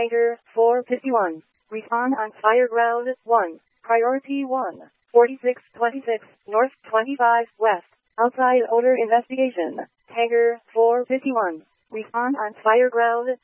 Tanker 451. Respawn on fire ground 1. Priority 1. 4626 North 25 West. Outside odor investigation. Tanker 451. Respawn on fire ground